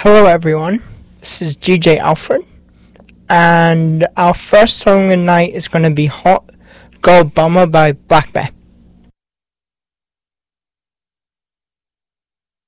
Hello everyone, this is DJ Alfred, and our first song tonight is going to be Hot Girl Bummer by Black Bear.